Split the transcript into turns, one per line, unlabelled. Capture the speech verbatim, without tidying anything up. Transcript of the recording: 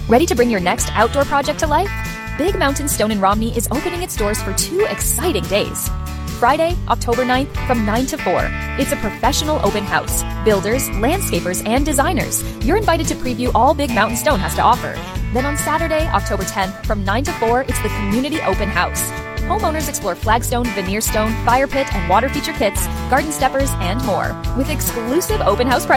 Ready to bring your next outdoor project to life? Big Mountain Stone in Romney is opening its doors for two exciting days. Friday, October ninth, from nine to four. It's a professional open house. Builders, landscapers, and designers. You're invited to preview all Big Mountain Stone has to offer. Then on Saturday, October tenth, from nine to four, it's the Community Open House. Homeowners explore flagstone, veneer stone, fire pit, and water feature kits, garden steppers, and more. With exclusive open house prices